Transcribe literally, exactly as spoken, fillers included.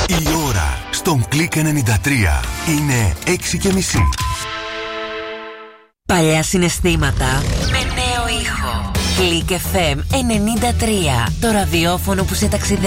Η ώρα στον Κλικ ενενήντα τρία είναι έξι και μισή. Παλιά συναισθήματα με νέο ήχο. Κλικ εφ εμ ενενήντα τρία. Το ραδιόφωνο που σε ταξιδεύει.